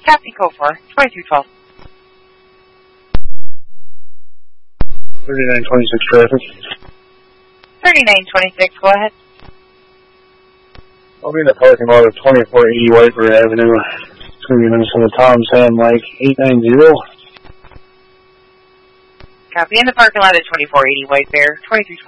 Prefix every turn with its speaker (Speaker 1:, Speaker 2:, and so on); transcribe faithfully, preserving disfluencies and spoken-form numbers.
Speaker 1: Copy, code four, twenty-three twelve.
Speaker 2: thirty-nine twenty-six traffic.
Speaker 1: thirty-nine twenty-six, go ahead.
Speaker 2: I'll be in the parking lot of twenty-four eighty Whiteburg Avenue. It's going to be Minnesota Tom Sam Mike eight nine zero.
Speaker 1: Copy, in the parking lot at twenty-four eighty White Bear, twenty-three twelve.